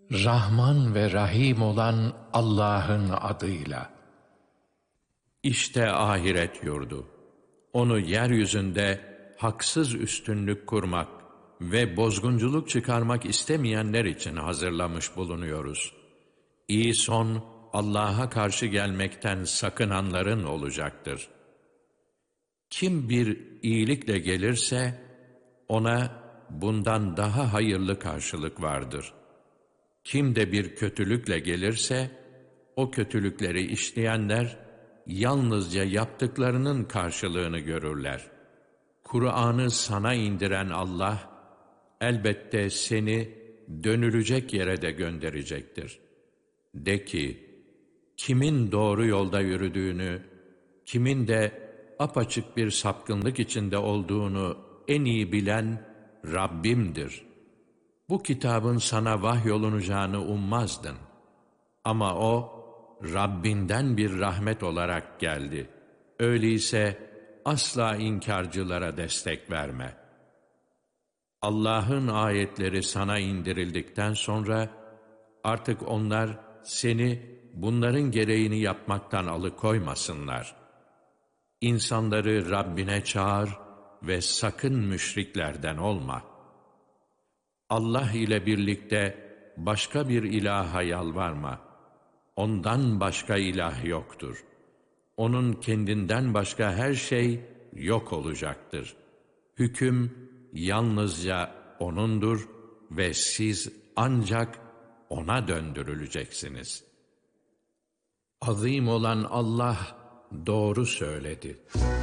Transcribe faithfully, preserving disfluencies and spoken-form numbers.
Rahman ve Rahim olan Allah'ın adıyla. İşte ahiret yurdu. Onu yeryüzünde haksız üstünlük kurmak ve bozgunculuk çıkarmak istemeyenler için hazırlamış bulunuyoruz. İyi son, Allah'a karşı gelmekten sakınanların olacaktır. Kim bir iyilikle gelirse, ona bundan daha hayırlı karşılık vardır. Kim de bir kötülükle gelirse, o kötülükleri işleyenler, yalnızca yaptıklarının karşılığını görürler. Kur'an'ı sana indiren Allah, elbette seni dönülecek yere de gönderecektir. De ki, kimin doğru yolda yürüdüğünü, kimin de apaçık bir sapkınlık içinde olduğunu en iyi bilen Rabbimdir. Bu kitabın sana vahyolunacağını ummazdın. Ama o, Rabbinden bir rahmet olarak geldi. Öyleyse asla inkarcılara destek verme. Allah'ın ayetleri sana indirildikten sonra, artık onlar seni bunların gereğini yapmaktan alıkoymasınlar. İnsanları Rabbine çağır ve sakın müşriklerden olma. Allah ile birlikte başka bir ilaha yalvarma. Ondan başka ilah yoktur. Onun kendinden başka her şey yok olacaktır. Hüküm yalnızca O'nundur ve siz ancak O'na döndürüleceksiniz. Azim olan Allah doğru söyledi.